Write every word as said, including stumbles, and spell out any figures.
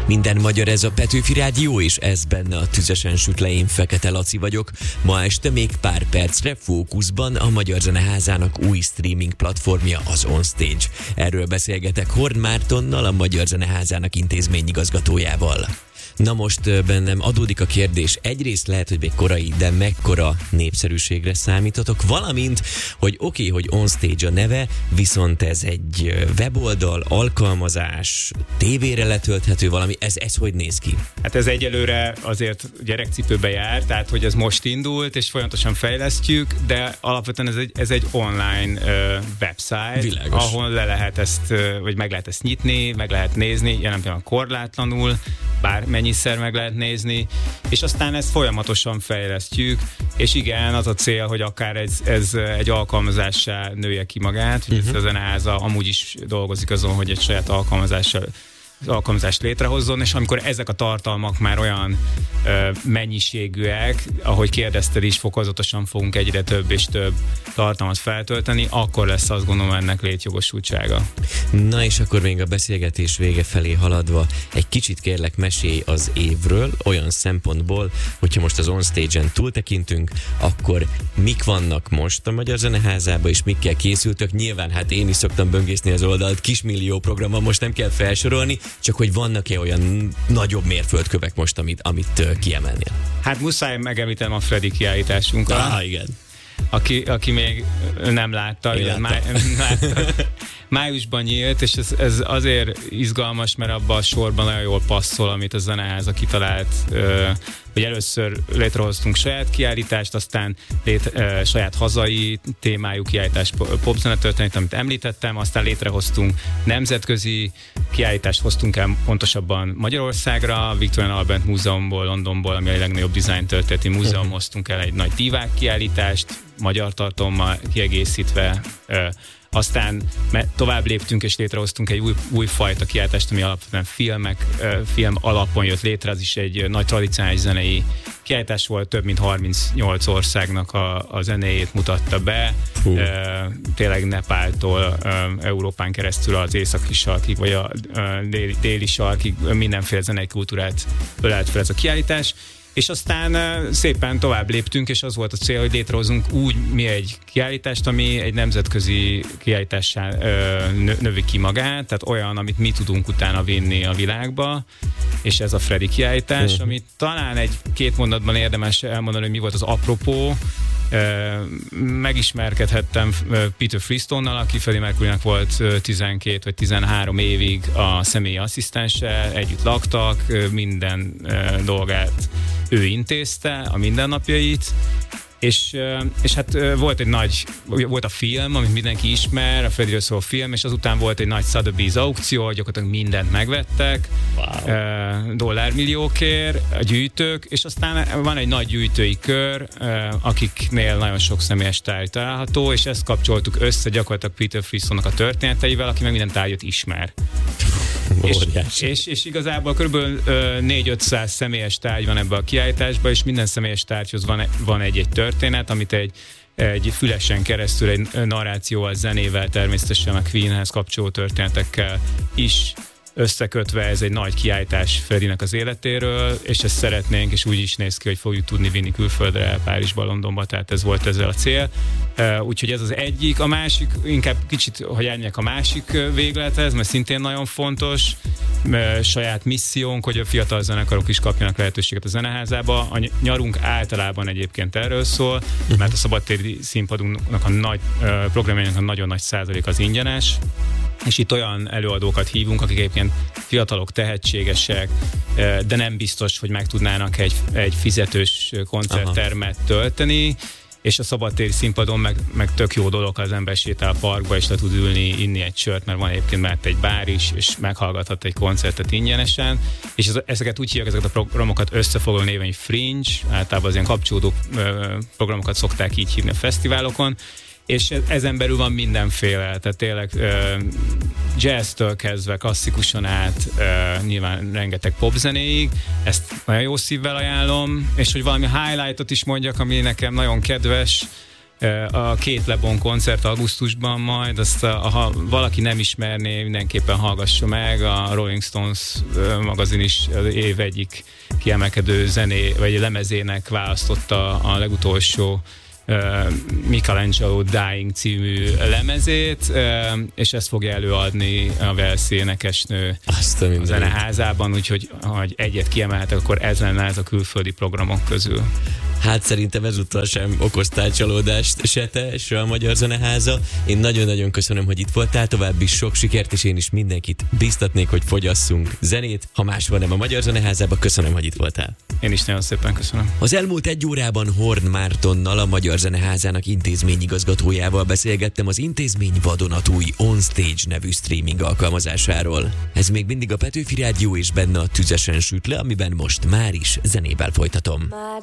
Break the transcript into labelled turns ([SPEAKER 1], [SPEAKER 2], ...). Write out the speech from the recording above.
[SPEAKER 1] Minden magyar, ez a Petőfi Rádió, és ez benne a Tüzesen süt le, én Fekete Laci vagyok. Ma este még pár percre fókuszban a Magyar Zeneházának új streaming platformja, az OnStage. Erről beszélgetek Horn Mártonnal, a Magyar Zeneházának intézményigazgatójával. Na most bennem adódik a kérdés, egyrészt lehet, hogy még korai, de mekkora népszerűségre számítotok, valamint, hogy oké, okay, hogy OnStage a neve, viszont ez egy weboldal, alkalmazás, tévére letölthető valami, ez, ez hogy néz ki?
[SPEAKER 2] Hát ez egyelőre azért gyerekcipőbe jár, tehát hogy ez most indult, és folyamatosan fejlesztjük, de alapvetően ez egy, ez egy online uh, website,
[SPEAKER 1] Világos.
[SPEAKER 2] Ahol le lehet ezt, uh, vagy meg lehet ezt nyitni, meg lehet nézni, jelen pillanatban korlátlanul, bár mennyiszer meg lehet nézni, és aztán ezt folyamatosan fejlesztjük, és igen, az a cél, hogy akár ez, ez egy alkalmazássá nője ki magát, hogy uh-huh. a Zeneháza amúgy is dolgozik azon, hogy egy saját alkalmazással alkalmazást létrehozzon, és amikor ezek a tartalmak már olyan ö, mennyiségűek, ahogy kérdezted is, fokozatosan fogunk egyre több és több tartalmat feltölteni, akkor lesz, azt gondolom, ennek létjogosultsága.
[SPEAKER 1] Na és akkor még a beszélgetés vége felé haladva, egy kicsit kérlek mesélj az évről, olyan szempontból, hogyha most az OnStage-en túltekintünk, akkor mik vannak most a Magyar Zeneházában, és mikkel készültök? Nyilván, hát én is szoktam böngészni az oldalt, kismillió programmal most nem kell felsorolni, csak hogy vannak-e olyan nagyobb mérföldkövek most, amit, amit uh, kiemelnél?
[SPEAKER 2] Hát muszáj megemlítenem a Freddy kiállításunkat.
[SPEAKER 1] Ah, igen.
[SPEAKER 2] Aki, aki még nem látta, igen, máj, látta. Májusban nyílt, és ez, ez azért izgalmas, mert abban a sorban nagyon jól passzol, amit a Zeneháza kitalált, hogy először létrehoztunk saját kiállítást, aztán lét, saját hazai témájú kiállítást, popzenetörténet, amit említettem, aztán létrehoztunk nemzetközi kiállítást, hoztunk el pontosabban Magyarországra, Victoria and Albert Múzeumból, Londonból, ami a legnagyobb dizájntörténeti múzeum, hoztunk el egy nagy divák kiállítást, magyar tartalommal kiegészítve. Aztán tovább léptünk és létrehoztunk egy új, új fajta kiállítást, ami alapvetően filmek, film alapon jött létre, az is egy nagy tradicionális zenei kiállítás volt, több mint harmincnyolc országnak a, a zenéjét mutatta be. Hú. Tényleg Nepáltól Európán keresztül az északi sarkig, vagy a déli, déli sarkig mindenféle zenei kultúrát ölelt fel ez a kiállítás. És aztán szépen tovább léptünk, és az volt a cél, hogy létrehozunk úgy mi egy kiállítást, ami egy nemzetközi kiállítássá növi ki magát, tehát olyan, amit mi tudunk utána vinni a világba, és ez a Freddy kiállítás, uh-huh. amit talán egy-két mondatban érdemes elmondani, hogy mi volt az apropó. Megismerkedhettem Peter Freestone-nal, aki Freddie Mercurynek volt tizenkét vagy tizenhárom évig a személyi asszisztense, együtt laktak, minden dolgát ő intézte, a mindennapjait, és, és hát volt egy nagy, volt a film, amit mindenki ismer, a Freddyről szóló film, és azután volt egy nagy Sotheby's aukció, gyakorlatilag mindent megvettek, wow. dollármilliókért a gyűjtők, és aztán van egy nagy gyűjtői kör, akiknél nagyon sok személyes tárgy található, és ezt kapcsoltuk össze gyakorlatilag Peter Freestone-nak a történeteivel, aki meg minden tárgyat ismer. És, és, és igazából körülbelül négy-ötszáz személyes tárgy van ebben a kiállításban, és minden személyes tárgyhoz van, van egy-egy történet, amit egy, egy fülesen keresztül, egy narrációval, zenével, természetesen a Queenhez kapcsoló történetekkel is összekötve ez egy nagy kiállítás Freddynek az életéről, és ezt szeretnénk, és úgy is néz ki, hogy fogjuk tudni vinni külföldre, Párizsba, Londonba, tehát ez volt ezzel a cél. Úgyhogy ez az egyik. A másik, inkább kicsit, hogy elmegyek a másik véglethez, mert szintén nagyon fontos, saját missziónk, hogy a fiatal zenekarok is kapjanak lehetőséget a Zeneházába. A nyarunk általában egyébként erről szól, mert a szabadtéri színpadunknak a nagy programjának a nagyon nagy százalék az ingyenes, és itt olyan előadókat hívunk, akik egyébként fiatalok, tehetségesek, de nem biztos, hogy meg tudnának egy, egy fizetős koncerttermet tölteni, és a szabadtéri színpadon meg, meg tök jó dolog, ha az ember sétál a parkba, és le tud ülni, inni egy sört, mert van egyébként mellett egy bár is, és meghallgathat egy koncertet ingyenesen, és ez, ezeket úgy hívják, ezeket a programokat összefoglaló néven, hogy Fringe, általában az ilyen kapcsolódó programokat szokták így hívni a fesztiválokon, és ezen belül van mindenféle, tehát tényleg uh, jazztől kezdve klasszikusan át, uh, nyilván rengeteg popzenéig, ezt nagyon jó szívvel ajánlom, és hogy valami highlightot is mondjak, ami nekem nagyon kedves, A két Lebon koncert augusztusban majd, azt ha valaki nem ismerné, mindenképpen hallgassa meg, a Rolling Stones magazin is az év egyik kiemelkedő zené, vagy lemezének választotta a legutolsó Uh, Michelangelo Dying című lemezét, uh, és ezt fogja előadni a walesi énekesnő a zeneházában, úgyhogy ha egyet kiemelhetek, akkor ez lenne ez a külföldi programok közül.
[SPEAKER 1] Hát szerintem ezúttal sem okoztál csalódást se te, se a Magyar Zeneháza. Én nagyon-nagyon köszönöm, hogy itt voltál, további sok sikert, és én is mindenkit biztatnék, hogy fogyasszunk zenét, ha máshol nem a Magyar Zeneházába. Köszönöm, hogy itt voltál.
[SPEAKER 2] Én is nagyon szépen köszönöm.
[SPEAKER 1] Az elmúlt egy órában Horn Mártonnal, a Magyar Zeneházának intézményigazgatójával beszélgettem az intézmény vadonatúj OnStage nevű streaming alkalmazásáról. Ez még mindig a Petőfi Rádió, és benne a Tüzesen süt le, amiben most már is zenével folytatom.